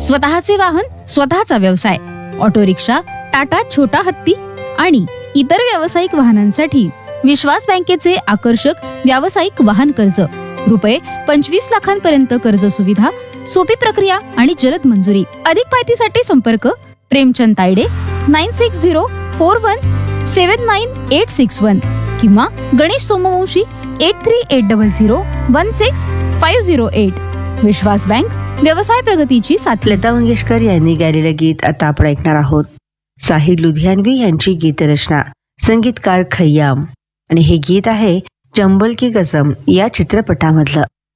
स्वतःचे वाहन, स्वतःचा व्यवसाय, ऑटो रिक्षा, टाटा छोटा हत्ती आणि इतर व्यावसायिक वाहनांसाठी विश्वास बँकेचे आकर्षक व्यावसायिक वाहन कर्ज, रुपये 25 लाखांपर्यंत कर्ज सुविधा, सोपी प्रक्रिया आणि जलद मंजुरी. अधिक माहितीसाठी संपर्क प्रेमचंद तायडे 9604179861 किंवा गणेश सोमवंशी 8380016508. विश्वास बँक, व्यवसाय प्रगतीची साथ. लता मंगेशकर यांनी गायलेलं गीत आता आपण ऐकणार आहोत. साहिर लुधियानवी यांची गीतरचना, संगीतकार खय्याम, आणि हे गीत आहे चंबल की कसम या चित्रपटामधलं.